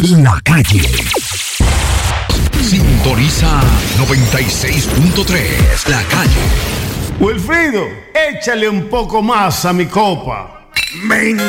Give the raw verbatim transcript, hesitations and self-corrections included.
La Calle. Sintoniza noventa y seis punto tres. La Calle. Wilfrido, échale un poco más a mi copa. Men